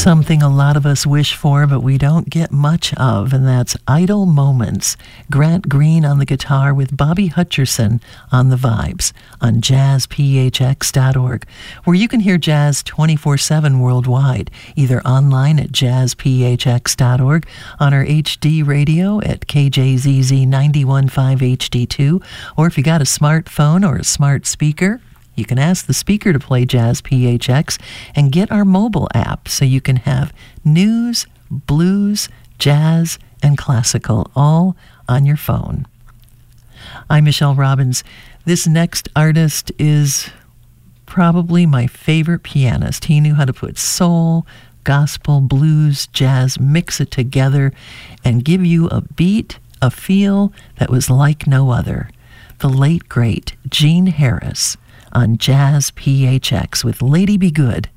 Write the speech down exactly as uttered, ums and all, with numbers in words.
Something a lot of us wish for, but we don't get much of, and that's Idle Moments. Grant Green on the guitar with Bobby Hutcherson on the vibes on jazz p h x dot org, where you can hear jazz twenty-four seven worldwide, either online at jazz p h x dot org, on our H D radio at K J Z Z ninety-one point five H D two, or if you got a smartphone or a smart speaker, you can ask the speaker to play Jazz P H X and get our mobile app so you can have news, blues, jazz, and classical all on your phone. I'm Michelle Robbins. This next artist is probably my favorite pianist. He knew how to put soul, gospel, blues, jazz, mix it together, and give you a beat, a feel that was like no other. The late, great Gene Harris on Jazz P H X with Lady Be Good.